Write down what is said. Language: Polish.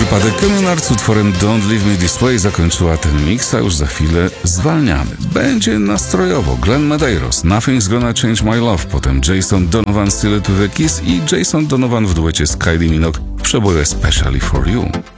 przypadek. Communard z utworem Don't Leave Me This Way zakończyła ten mix, a już za chwilę zwalniamy. Będzie nastrojowo. Glenn Medeiros, Nothing's Gonna Change My Love, potem Jason Donovan, Still It With A Kiss i Jason Donovan w duecie z Kylie Minogue w przeboju Especially For You.